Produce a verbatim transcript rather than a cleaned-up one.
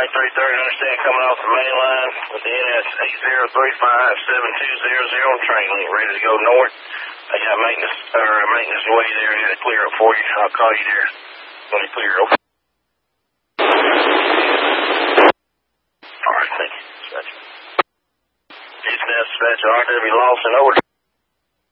Mike three thirty, understand, coming off the main line with the N S eight zero three five seven two zero zero train link, ready to go north. I got maintenance, or maintenance way there, here to clear up for you. I'll call you there when you clear up. All right, thank you. Dispatch, dispatch, R W Lawson, over.